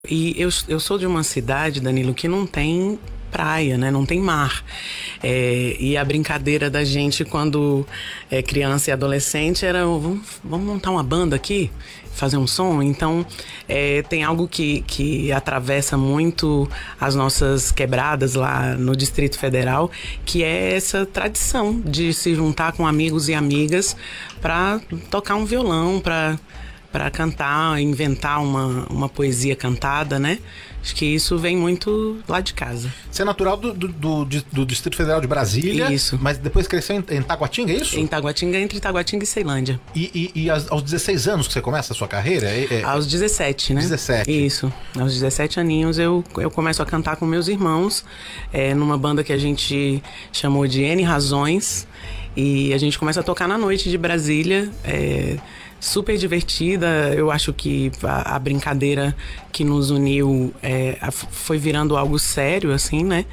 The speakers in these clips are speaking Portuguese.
E eu sou de uma cidade, Danilo, que não tem praia, né? Não tem mar. E a brincadeira da gente quando é criança e adolescente era vamos montar uma banda aqui, fazer um som. Então tem algo que atravessa muito as nossas quebradas lá no Distrito Federal, que é essa tradição de se juntar com amigos e amigas para tocar um violão, para cantar, inventar uma poesia cantada, né? Acho que isso vem muito lá de casa. Você é natural do Distrito Federal de Brasília. Isso. Mas depois cresceu em Taguatinga, é isso? Em Taguatinga, entre Taguatinga e Ceilândia. E aos 16 anos que você começa a sua carreira? Aos 17, né? 17. Isso. Aos 17 aninhos eu começo a cantar com meus irmãos, numa banda que a gente chamou de N Razões. E a gente começa a tocar na noite de Brasília, super divertida. Eu acho que a brincadeira que nos uniu foi virando algo sério, assim, né?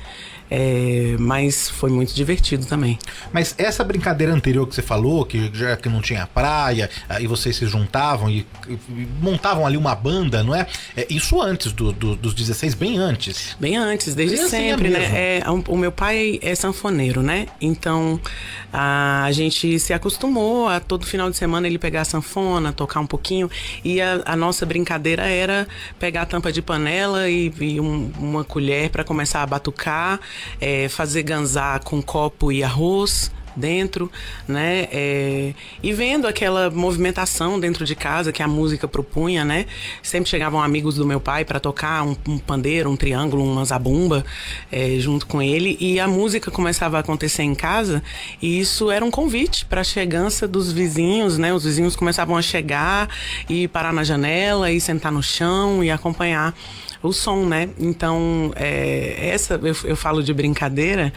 Mas foi muito divertido também. Mas essa brincadeira anterior que você falou, que já que não tinha praia, e vocês se juntavam e montavam ali uma banda, não é? Isso antes dos 16, bem antes. Bem antes, desde sempre, né? O meu pai é sanfoneiro, né? Então a gente se acostumou a todo final de semana ele pegar a sanfona, tocar um pouquinho, e a nossa brincadeira era pegar a tampa de panela e uma colher para começar a batucar, fazer ganzá com copo e arroz dentro, né? E vendo aquela movimentação dentro de casa que a música propunha, né? Sempre chegavam amigos do meu pai para tocar um pandeiro, um triângulo, uma zabumba, junto com ele, e a música começava a acontecer em casa, e isso era um convite para a chegança dos vizinhos, né? Os vizinhos começavam a chegar e parar na janela e sentar no chão e acompanhar o som, né? Então, eu falo de brincadeira,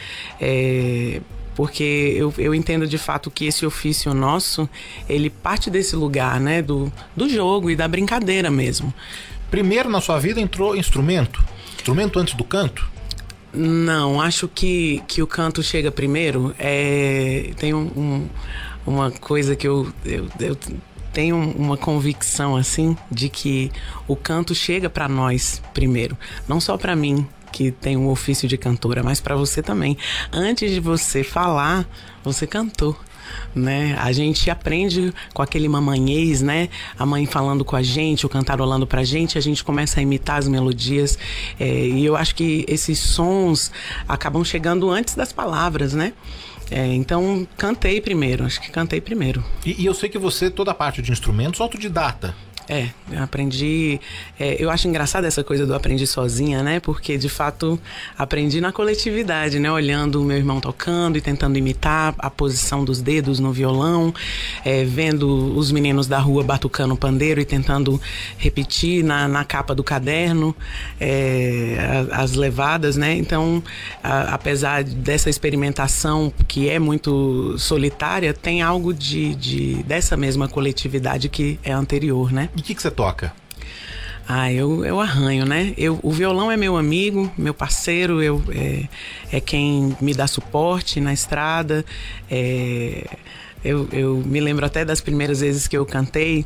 porque eu entendo de fato que esse ofício nosso, ele parte desse lugar, né? Do jogo e da brincadeira mesmo. Primeiro na sua vida entrou instrumento? Instrumento antes do canto? Não, acho que o canto chega primeiro. Tem uma coisa que eu tenho uma convicção, assim, de que o canto chega para nós primeiro. Não só para mim, que tem um ofício de cantora, mas para você também. Antes de você falar, você cantou, né? A gente aprende com aquele mamanhês, né? A mãe falando com a gente, ou cantarolando pra gente, a gente começa a imitar as melodias, e eu acho que esses sons acabam chegando antes das palavras, né? Então, cantei primeiro, acho que cantei primeiro. E eu sei que você, toda a parte de instrumentos, autodidata. Eu aprendi. Eu acho engraçada essa coisa do aprendi sozinha, né? Porque, de fato, aprendi na coletividade, né? Olhando o meu irmão tocando e tentando imitar a posição dos dedos no violão, vendo os meninos da rua batucando o pandeiro e tentando repetir na capa do caderno as levadas, né? Então, apesar dessa experimentação que é muito solitária, tem algo dessa mesma coletividade que é anterior, né? E o que você toca? Eu arranho, né? O violão é meu amigo, meu parceiro, é quem me dá suporte na estrada. Eu me lembro até das primeiras vezes que eu cantei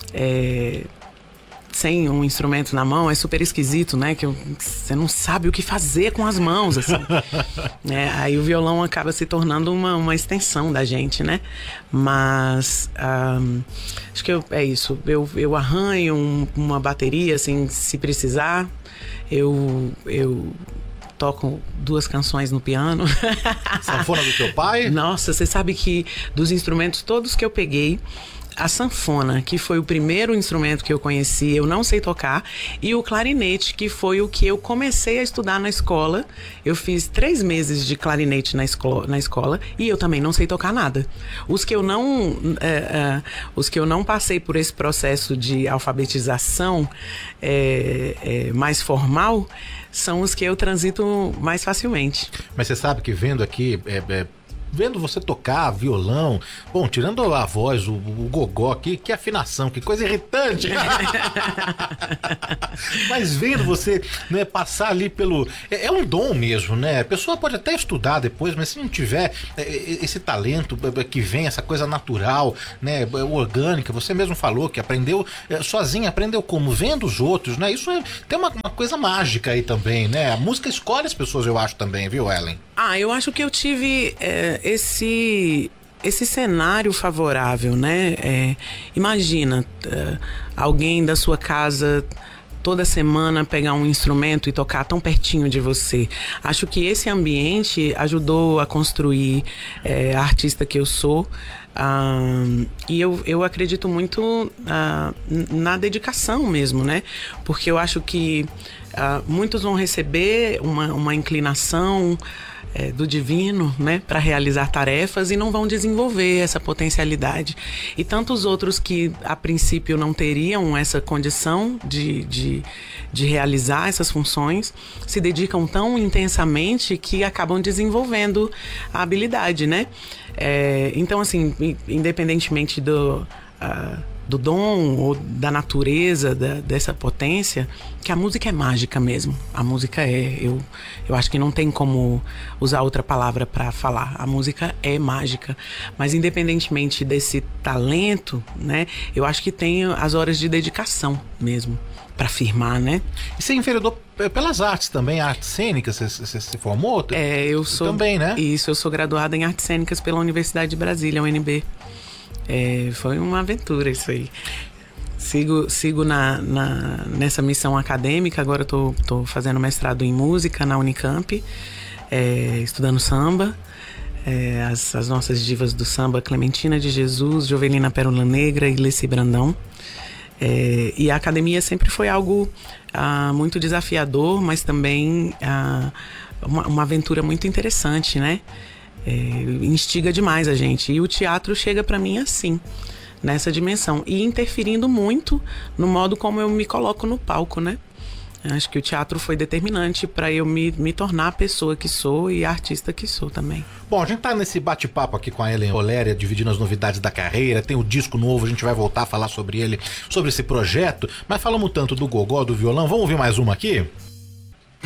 sem um instrumento na mão. É super esquisito, né? Que você não sabe o que fazer com as mãos, assim. Aí o violão acaba se tornando uma extensão da gente, né? Mas acho que é isso. Eu arranho uma bateria, assim, se precisar. Eu toco 2 canções no piano. Sanfona do teu pai? Nossa, você sabe que dos instrumentos todos que eu peguei, a sanfona, que foi o primeiro instrumento que eu conheci, eu não sei tocar, e o clarinete, que foi o que eu comecei a estudar na escola. Eu fiz 3 meses de clarinete na escola e eu também não sei tocar nada. Os que eu não passei por esse processo de alfabetização mais formal são os que eu transito mais facilmente. Mas você sabe que vendo aqui vendo você tocar violão, bom, tirando a voz, o gogó, que afinação, que coisa irritante. Mas vendo você, né, passar ali pelo... É um dom mesmo, né? A pessoa pode até estudar depois, mas se não tiver esse talento que vem, essa coisa natural, né, orgânica, você mesmo falou que aprendeu sozinha, aprendeu como? Vendo os outros, né? Isso tem uma coisa mágica aí também, né? A música escolhe as pessoas, eu acho também, viu, Ellen? Eu acho que eu tive esse cenário favorável, né? Imagina alguém da sua casa toda semana pegar um instrumento e tocar tão pertinho de você. Acho que esse ambiente ajudou a construir a artista que eu sou. E eu acredito muito na dedicação mesmo, né? Porque eu acho que muitos vão receber uma inclinação do divino, né, para realizar tarefas e não vão desenvolver essa potencialidade. E tantos outros que a princípio não teriam essa condição de realizar essas funções se dedicam tão intensamente que acabam desenvolvendo a habilidade, né? Então, assim, independentemente do dom ou da natureza dessa potência, que a música é mágica mesmo. A música eu acho que não tem como usar outra palavra para falar. A música é mágica. Mas independentemente desse talento, né, eu acho que tem as horas de dedicação mesmo para firmar, né? E você enveredou pelas artes também, artes cênicas, você se formou? Eu sou também, né? Isso, eu sou graduada em artes cênicas pela Universidade de Brasília, UNB. Foi uma aventura isso aí. Sigo nessa missão acadêmica. Agora eu tô fazendo mestrado em música na Unicamp, estudando samba. As nossas divas do samba, Clementina de Jesus, Jovelina Pérola Negra e Leci Brandão. E a academia sempre foi algo muito desafiador, mas também uma aventura muito interessante, né? Instiga demais a gente. E o teatro chega para mim assim, nessa dimensão, e interferindo muito no modo como eu me coloco no palco, né? Acho que o teatro foi determinante para eu me tornar a pessoa que sou e a artista que sou também. Bom, a gente tá nesse bate-papo aqui com a Ellen Oléria, dividindo as novidades da carreira. Tem o disco novo, a gente vai voltar a falar sobre ele, sobre esse projeto. Mas falamos tanto do gogó, do violão. Vamos ouvir mais uma aqui?